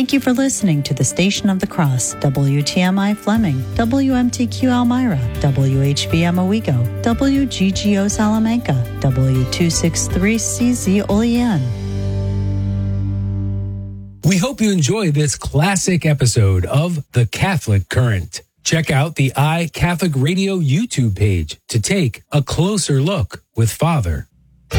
Thank you for listening to the Station of the Cross, WTMI Fleming, WMTQ Elmira, WHBM Owego, WGGO Salamanca, W263CZ Olean. We hope you enjoy this classic episode of The Catholic Current. Check out the iCatholic Radio YouTube page to take a closer look with Father.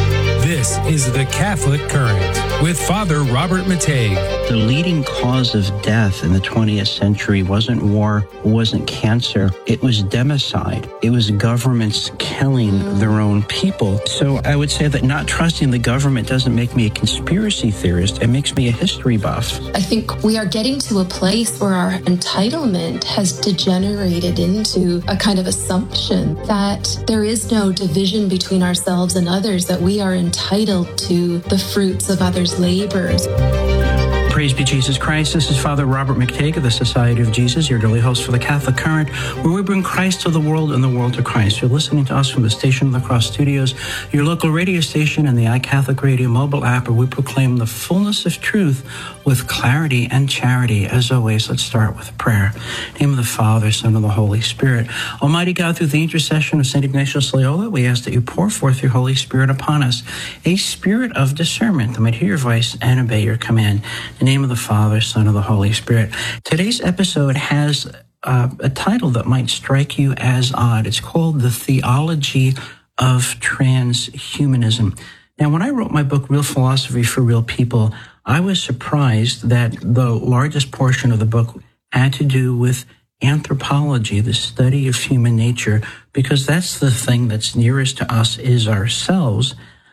This is The Catholic Current with Father Robert Matei. The leading cause of death in the 20th century wasn't war, wasn't cancer, it was democide. It was governments killing their own people. So I would say that not trusting the government doesn't make me a conspiracy theorist, it makes me a history buff. I think we are getting to a place where our entitlement has degenerated into a kind of assumption that there is no division between ourselves and others, that we are entitled to the fruits of others' labors. Praise be Jesus Christ. This is Father Robert McTague of the Society of Jesus, your daily host for the Catholic Current, where we bring Christ to the world and the world to Christ. You're listening to us from the Station of the Cross Studios, your local radio station, and the iCatholic Radio mobile app, where we proclaim the fullness of truth with clarity and charity. As always, let's start with a prayer. In the name of the Father, Son, and the Holy Spirit. Almighty God, through the intercession of St. Ignatius Loyola, we ask that you pour forth your Holy Spirit upon us, a spirit of discernment that might hear your voice and obey your command. In the name of the Father, Son, and the Holy Spirit. Today's episode has a title that might strike you as odd. It's called The Theology of Transhumanism. Now, when I wrote my book, Real Philosophy for Real People, I was surprised that the largest portion of the book had to do with anthropology, the study of human nature, because that's the thing that's nearest to us is ourselves.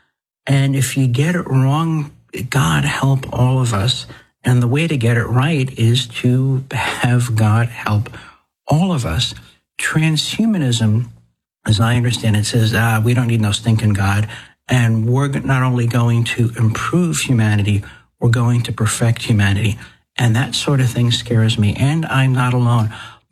And if you get it wrong, God help all of us. And the way to get it right is to have God help all of us. Transhumanism, as I understand it, says, we don't need no stinking God. And we're not only going to improve humanity, we're going to perfect humanity. And that sort of thing scares me. And I'm not alone.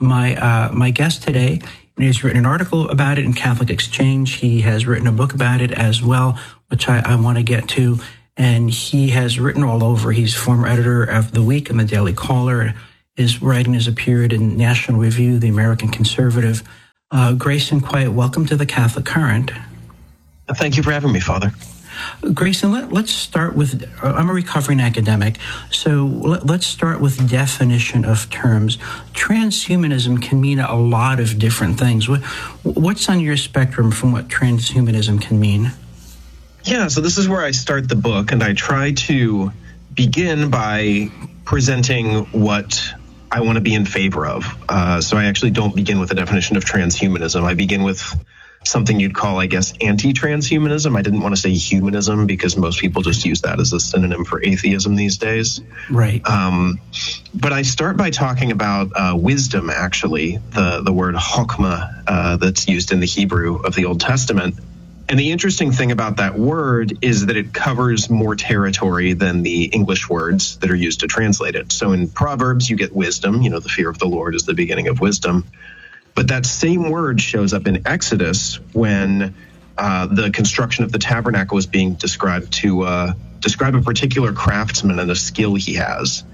My guest today has written an article about it in Catholic Exchange. He has written a book about it as well, which I want to get to. And he has written all over. He's former editor of The Week and The Daily Caller. His writing has appeared in National Review, The American Conservative. Grayson Quiet, welcome to the Catholic Current. Thank you for having me, Father. Grayson, let's start with, I'm a recovering academic, so let's start with definition of terms. Transhumanism can mean a lot of different things. What's on your spectrum from what transhumanism can mean? Yeah, so this is where I start the book, and I try to begin by presenting what I want to be in favor of. So I actually don't begin with a definition of transhumanism. I begin with something you'd call, I guess, anti-transhumanism. I didn't want to say humanism because most people just use that as a synonym for atheism these days. Right. But I start by talking about wisdom, actually, the word chokmah that's used in the Hebrew of the Old Testament. And the interesting thing about that word is that it covers more territory than the English words that are used to translate it. So in Proverbs, you get wisdom. The fear of the Lord is the beginning of wisdom. But that same word shows up in Exodus when the construction of the tabernacle is being described to describe a particular craftsman and a skill he has,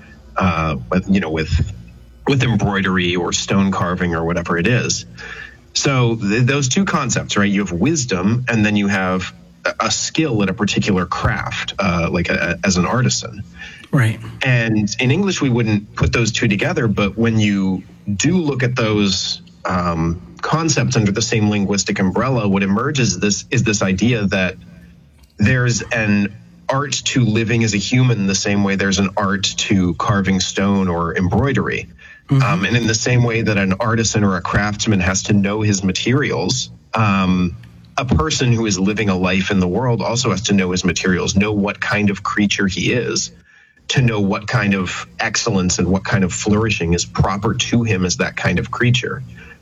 with embroidery or stone carving or whatever it is. So those two concepts, right? You have wisdom, and then you have a skill at a particular craft, as an artisan. Right. And in English, we wouldn't put those two together, but when you do look at those concepts under the same linguistic umbrella, what emerges is this idea that there's an art to living as a human the same way there's an art to carving stone or embroidery. Mm-hmm. And in the same way that an artisan or a craftsman has to know his materials, a person who is living a life in the world also has to know his materials, know what kind of creature he is, to know what kind of excellence and what kind of flourishing is proper to him as that kind of creature.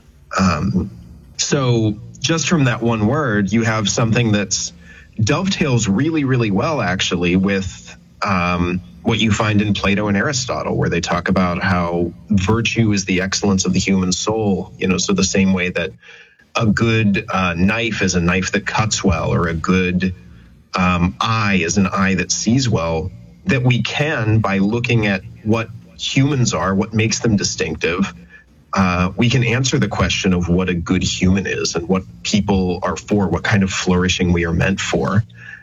So just from that one word, you have something that's dovetails really, really well, actually, with what you find in Plato and Aristotle, where they talk about how virtue is the excellence of the human soul. So the same way that a good knife is a knife that cuts well, or a good eye is an eye that sees well, that we can, by looking at what humans are, what makes them distinctive, we can answer the question of what a good human is and what people are for, what kind of flourishing we are meant for.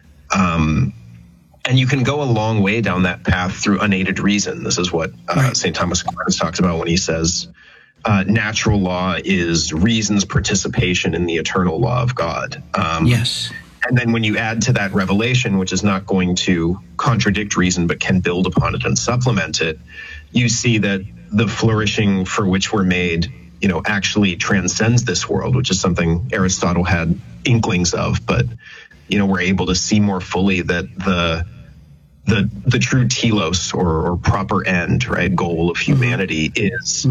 And you can go a long way down that path through unaided reason. This is what St. Thomas Aquinas talks about when he says natural law is reason's participation in the eternal law of God. Yes. And then when you add to that revelation, which is not going to contradict reason but can build upon it and supplement it, you see that the flourishing for which we're made, actually transcends this world, which is something Aristotle had inklings of, but we're able to see more fully that the true telos or proper end, right, goal of humanity is,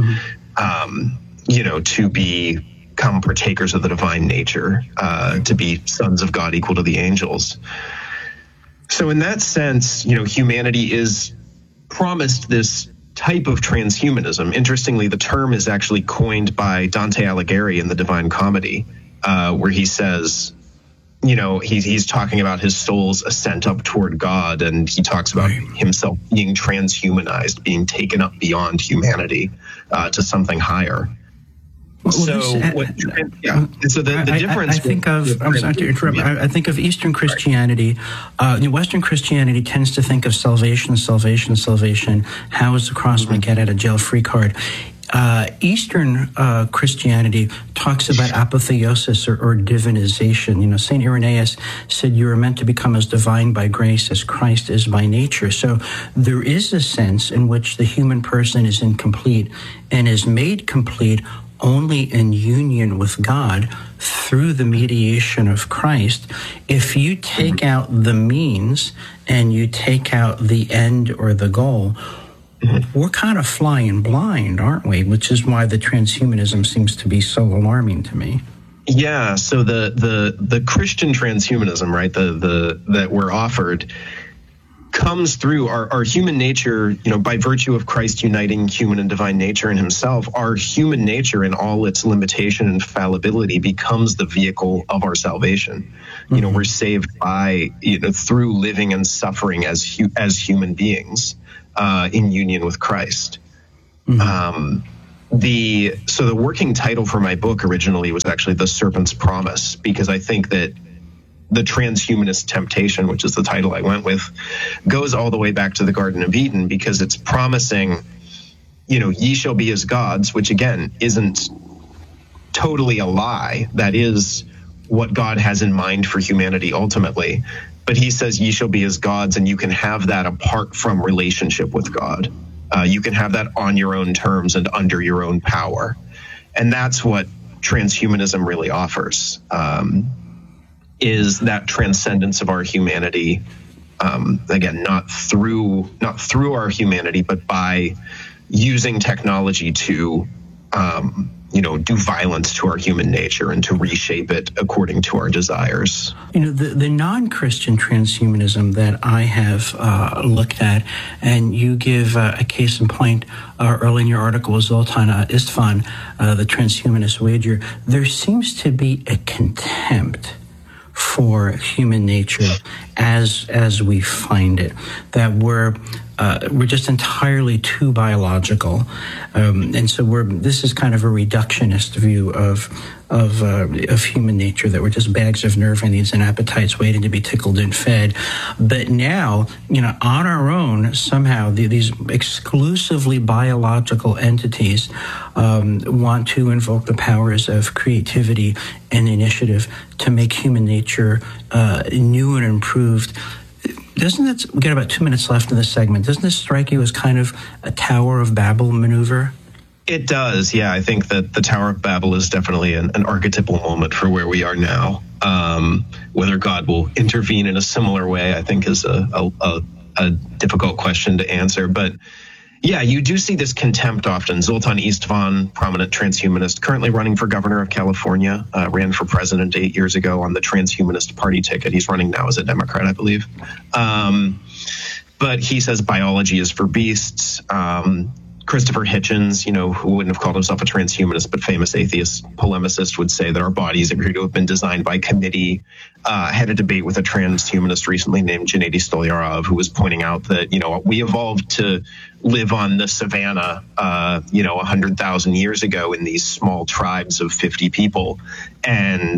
to become partakers of the divine nature, to be sons of God equal to the angels. So in that sense, humanity is promised this type of transhumanism. Interestingly, the term is actually coined by Dante Alighieri in the Divine Comedy, where he says, he's talking about his soul's ascent up toward God, and he talks about himself being transhumanized, being taken up beyond humanity to something higher. So the difference. I think of. I'm sorry to interrupt. I think of Eastern Christianity. Western Christianity tends to think of salvation. How is the cross my get out of jail free card? Eastern Christianity talks about apotheosis or divinization. St. Irenaeus said you are meant to become as divine by grace as Christ is by nature. So there is a sense in which the human person is incomplete and is made complete only in union with God through the mediation of Christ. If you take out the means and you take out the end or the goal, we're kind of flying blind, aren't we? Which is why the transhumanism seems to be so alarming to me. Yeah. So the Christian transhumanism, right, that we're offered, comes through our human nature. By virtue of Christ uniting human and divine nature in himself, our human nature in all its limitation and fallibility becomes the vehicle of our salvation. We're saved by through living and suffering as human beings. In union with Christ. The working title for my book originally was actually The Serpent's Promise, because I think that the transhumanist temptation, which is the title I went with, goes all the way back to the Garden of Eden, because it's promising, ye shall be as gods, which again isn't totally a lie. That is what God has in mind for humanity ultimately. But he says, ye shall be as gods, and you can have that apart from relationship with God. You can have that on your own terms and under your own power. And that's what transhumanism really offers, is that transcendence of our humanity. Again, not through our humanity, but by using technology to do violence to our human nature and to reshape it according to our desires. The non-Christian transhumanism that I have looked at, and you give a case in point early in your article, Zoltan Istvan, the transhumanist wager, there seems to be a contempt for human nature as we find it, that we're just entirely too biological, and so this is kind of a reductionist view of human nature, that we're just bags of nerve endings and appetites waiting to be tickled and fed. But now, on our own, somehow these exclusively biological entities want to invoke the powers of creativity and initiative to make human nature new and improved. Doesn't it, we got about 2 minutes left in this segment, doesn't this strike you as kind of a Tower of Babel maneuver? It does, yeah. I think that the Tower of Babel is definitely an archetypal moment for where we are now. Whether God will intervene in a similar way, I think, is a difficult question to answer. But yeah, you do see this contempt often. Zoltan Istvan, prominent transhumanist, currently running for governor of California, ran for president 8 years ago on the transhumanist party ticket. He's running now as a Democrat, I believe. But he says biology is for beasts. Christopher Hitchens, who wouldn't have called himself a transhumanist, but famous atheist polemicist, would say that our bodies appear to have been designed by committee. Had a debate with a transhumanist recently named Gennady Stolyarov, who was pointing out that, we evolved to live on the savannah, 100,000 years ago in these small tribes of 50 people. And,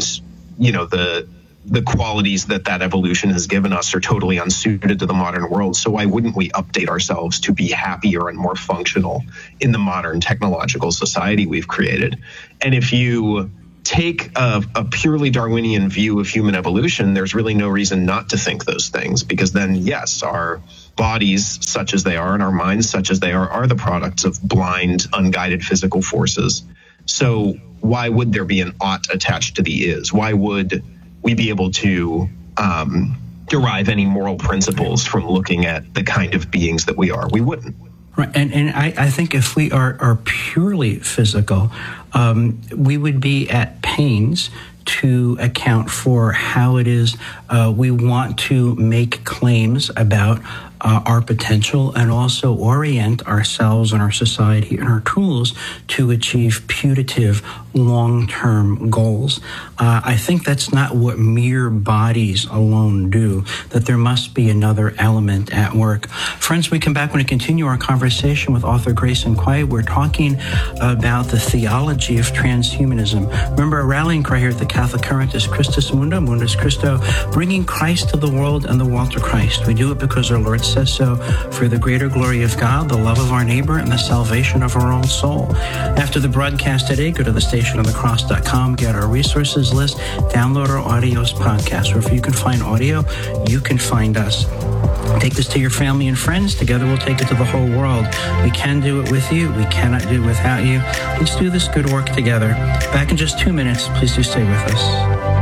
the qualities that evolution has given us are totally unsuited to the modern world. So why wouldn't we update ourselves to be happier and more functional in the modern technological society we've created? And if you take a purely Darwinian view of human evolution, there's really no reason not to think those things, because then, yes, our bodies, such as they are, and our minds, such as they are the products of blind, unguided physical forces. So why would there be an ought attached to the is? Why would we be able to derive any moral principles from looking at the kind of beings that we are? We wouldn't. Right. And I think if we are purely physical, we would be at pains to account for how it is we want to make claims about our potential, and also orient ourselves and our society and our tools to achieve putative long-term goals. I think that's not what mere bodies alone do, that there must be another element at work. Friends, we come back when we continue our conversation with author Grayson Quay. We're talking about the theology of transhumanism. Remember, our rallying cry here at the Catholic Current is Christus Mundo, Mundus Christo, bringing Christ to the world and the world to Christ. We do it because our Lord says so, for the greater glory of God, the love of our neighbor, and the salvation of our own soul. After the broadcast today, go to thestationofthecross.com, get our resources list, download our audios podcast. Wherever you can find audio, you can find us. Take this to your family and friends. Together we'll take it to the whole world. We can do it with you. We cannot do it without you. Let's do this good work together. Back in just 2 minutes. Please do stay with us.